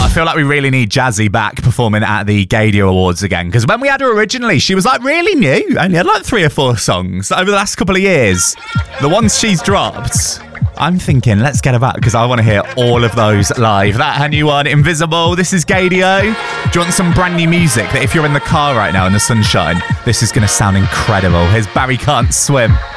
I feel like we really need Jazzy back performing at the Gadio Awards again, because when we had her originally, she was like really new. Only had like 3 or 4 songs over the last couple of years. The ones she's dropped, I'm thinking, let's get her back, because I want to hear all of those live. That her new one, Invisible. This is Gadio. Do you want some brand new music that if you're in the car right now in the sunshine, this is going to sound incredible? Here's Barry Can't Swim.